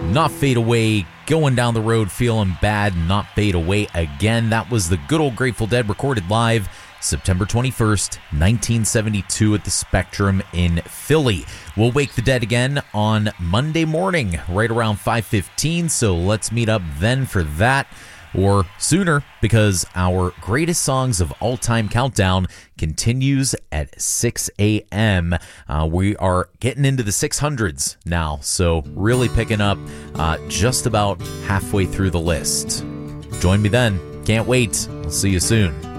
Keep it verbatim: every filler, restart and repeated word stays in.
Not Fade Away, going down the road feeling bad, not fade away again. That was the good old Grateful Dead, recorded live September twenty-first, nineteen seventy-two at the Spectrum in Philly. We'll wake the dead again on Monday morning, right around five fifteen, so let's meet up then for that, or sooner, because our greatest songs of all time countdown continues at six a.m. Uh, we are getting into the six hundreds now, so really picking up uh, just about halfway through the list. Join me then. Can't wait. I'll see you soon.